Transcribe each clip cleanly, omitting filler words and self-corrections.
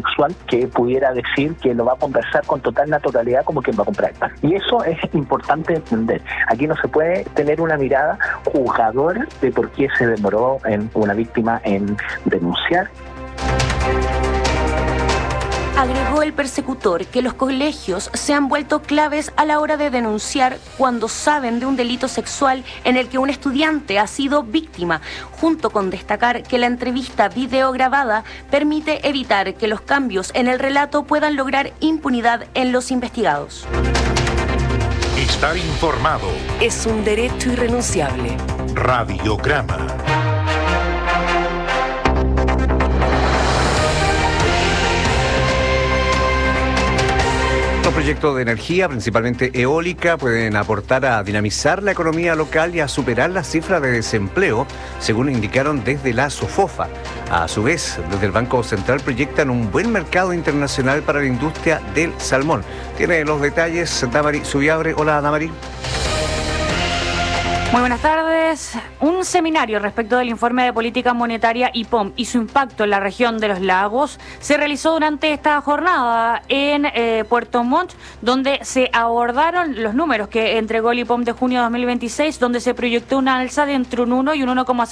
sexual que pudiera decir que lo va a conversar con total naturalidad como quien va a comprar pan. Y eso es importante entender. Aquí no se puede tener una mirada juzgadora de por qué se demoró en una víctima en denunciar. Agregó el persecutor que los colegios se han vuelto claves a la hora de denunciar cuando saben de un delito sexual en el que un estudiante ha sido víctima, junto con destacar que la entrevista videograbada permite evitar que los cambios en el relato puedan lograr impunidad en los investigados. Estar informado es un derecho irrenunciable. Radiograma. Los proyectos de energía, principalmente eólica, pueden aportar a dinamizar la economía local y a superar las cifras de desempleo, según indicaron desde la SOFOFA. A su vez, desde el Banco Central proyectan un buen mercado internacional para la industria del salmón. Tiene los detalles Damari Subiabre. Hola, Damari. Muy buenas tardes. Un seminario respecto del informe de política monetaria IPOM y su impacto en la región de los lagos se realizó durante esta jornada en Puerto Montt, donde se abordaron los números que entregó el IPOM de junio de 2026, donde se proyectó una alza de entre un 1 y un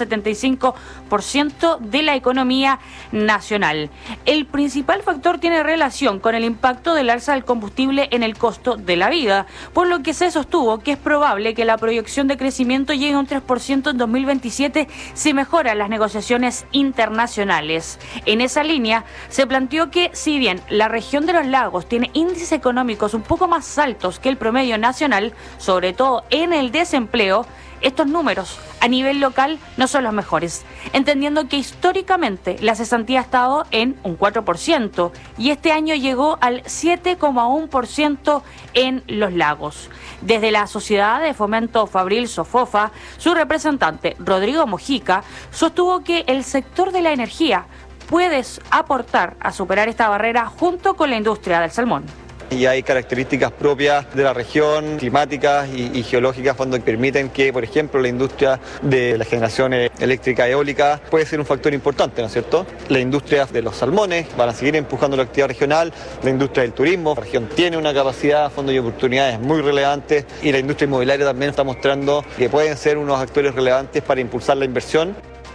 1,75% de la economía nacional. El principal factor tiene relación con el impacto del alza del combustible en el costo de la vida, por lo que se sostuvo que es probable que la proyección de crecimiento llegue a un 3% en 2027 si mejoran las negociaciones internacionales. En esa línea se planteó que si bien la región de los lagos tiene índices económicos un poco más altos que el promedio nacional, sobre todo en el desempleo, estos números a nivel local no son los mejores, entendiendo que históricamente la cesantía ha estado en un 4% y este año llegó al 7,1% en los lagos. Desde la Sociedad de Fomento Fabril SOFOFA, su representante Rodrigo Mojica sostuvo que el sector de la energía puede aportar a superar esta barrera junto con la industria del salmón. Y hay características propias de la región, climáticas y geológicas, que permiten que, por ejemplo, la industria de la generación eléctrica eólica puede ser un factor importante, ¿no es cierto? La industria de los salmones van a seguir empujando la actividad regional, la industria del turismo, la región tiene una capacidad, y oportunidades muy relevantes, y la industria inmobiliaria también está mostrando que pueden ser unos actores relevantes para impulsar la inversión.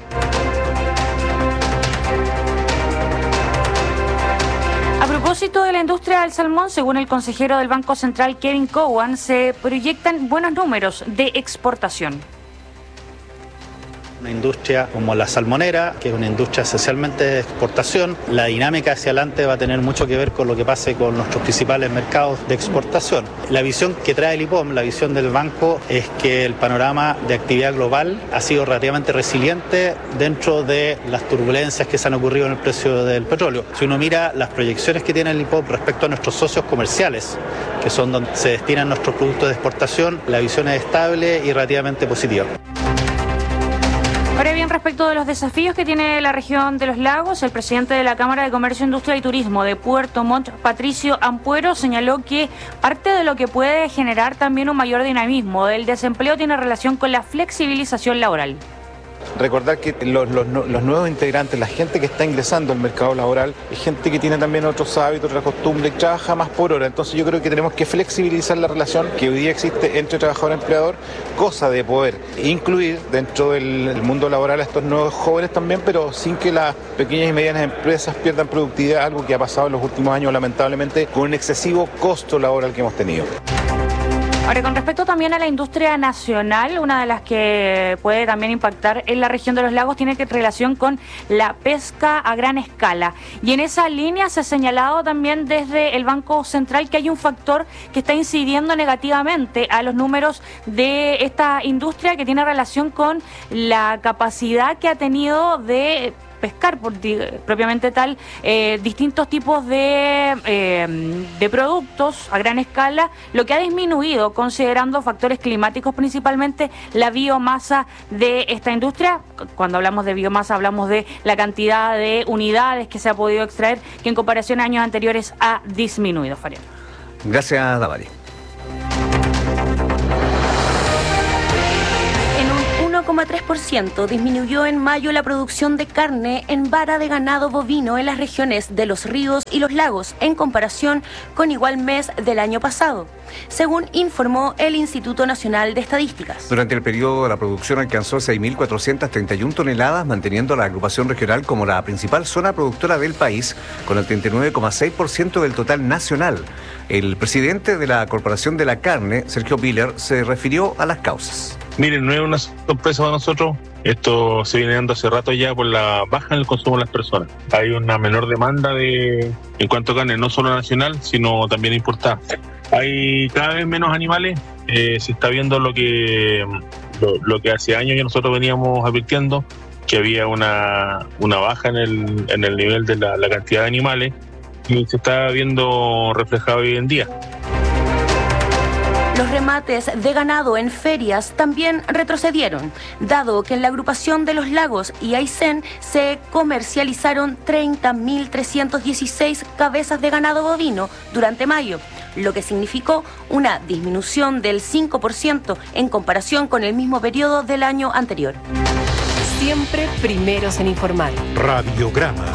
A propósito de la industria del salmón, según el consejero del Banco Central Kevin Cowan, se proyectan buenos números de exportación. Una industria como la salmonera, que es una industria esencialmente de exportación, la dinámica hacia adelante va a tener mucho que ver con lo que pase con nuestros principales mercados de exportación. La visión que trae el IPOM, la visión del banco, es que el panorama de actividad global ha sido relativamente resiliente dentro de las turbulencias que se han ocurrido en el precio del petróleo. Si uno mira las proyecciones que tiene el IPOM respecto a nuestros socios comerciales, que son donde se destinan nuestros productos de exportación, la visión es estable y relativamente positiva. Ahora bien, respecto de los desafíos que tiene la región de los lagos, el presidente de la Cámara de Comercio, Industria y Turismo de Puerto Montt, Patricio Ampuero, señaló que parte de lo que puede generar también un mayor dinamismo del desempleo tiene relación con la flexibilización laboral. Recordar que los nuevos integrantes, la gente que está ingresando al mercado laboral, es gente que tiene también otros hábitos, otras costumbres, y trabaja más por hora. Entonces yo creo que tenemos que flexibilizar la relación que hoy día existe entre trabajador y empleador, cosa de poder incluir dentro del mundo laboral a estos nuevos jóvenes también, pero sin que las pequeñas y medianas empresas pierdan productividad, algo que ha pasado en los últimos años lamentablemente con un excesivo costo laboral que hemos tenido. Ahora, con respecto también a la industria nacional, una de las que puede también impactar en la región de los lagos tiene relación con la pesca a gran escala. Y en esa línea se ha señalado también desde el Banco Central que hay un factor que está incidiendo negativamente a los números de esta industria, que tiene relación con la capacidad que ha tenido de pescar propiamente tal distintos tipos de productos a gran escala, lo que ha disminuido considerando factores climáticos, principalmente la biomasa de esta industria. Cuando hablamos de biomasa hablamos de la cantidad de unidades que se ha podido extraer, que en comparación a años anteriores ha disminuido. Fabián. Gracias, Davari. 1,3% disminuyó en mayo la producción de carne en vara de ganado bovino en las regiones de los ríos y los lagos en comparación con igual mes del año pasado, según informó el Instituto Nacional de Estadísticas. Durante el periodo, la producción alcanzó 6.431 toneladas, manteniendo a la agrupación regional como la principal zona productora del país, con el 39,6% del total nacional. El presidente de la Corporación de la Carne, Sergio Piller, se refirió a las causas. Miren, no es una sorpresa para nosotros. Esto se viene dando hace rato ya por la baja en el consumo de las personas. Hay una menor demanda en cuanto a carne, no solo nacional, sino también importada. Hay cada vez menos animales. Se está viendo lo que hace años ya nosotros veníamos advirtiendo, que había una baja en el nivel de la cantidad de animales, y se está viendo reflejado hoy en día. Los remates de ganado en ferias también retrocedieron, dado que en la agrupación de los lagos y Aysén se comercializaron 30.316 cabezas de ganado bovino durante mayo, lo que significó una disminución del 5% en comparación con el mismo periodo del año anterior. Siempre primeros en informar. Radiograma.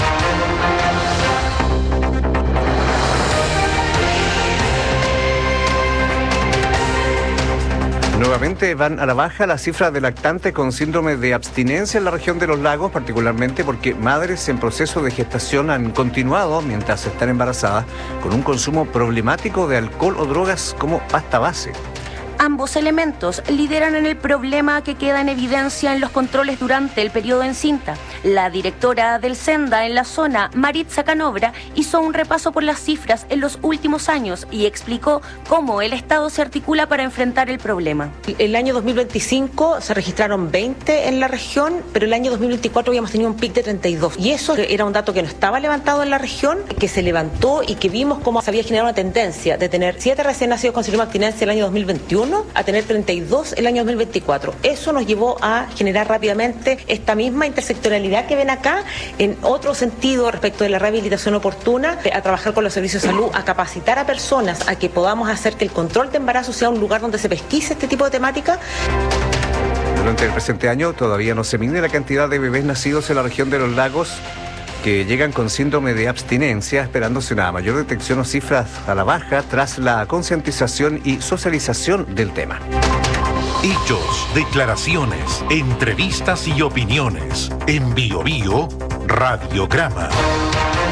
Nuevamente van a la baja las cifras de lactantes con síndrome de abstinencia en la región de los lagos, particularmente porque madres en proceso de gestación han continuado, mientras están embarazadas, con un consumo problemático de alcohol o drogas como pasta base. Ambos elementos lideran en el problema que queda en evidencia en los controles durante el periodo encinta. La directora del Senda en la zona, Maritza Canobra, hizo un repaso por las cifras en los últimos años y explicó cómo el Estado se articula para enfrentar el problema. El año 2025 se registraron 20 en la región, pero el año 2024 habíamos tenido un pic de 32. Y eso era un dato que no estaba levantado en la región, que se levantó y que vimos cómo se había generado una tendencia de tener 7 recién nacidos con síndrome de abstinencia el año 2021 a tener 32 el año 2024. Eso nos llevó a generar rápidamente esta misma intersectorialidad que ven acá, en otro sentido respecto de la rehabilitación oportuna, a trabajar con los servicios de salud, a capacitar a personas, a que podamos hacer que el control de embarazo sea un lugar donde se pesquise este tipo de temática. Durante el presente año todavía no se mide la cantidad de bebés nacidos en la región de los lagos que llegan con síndrome de abstinencia, esperándose una mayor detección o cifras a la baja tras la concientización y socialización del tema. Hechos, declaraciones, entrevistas y opiniones. En Bio Bio, Radiograma.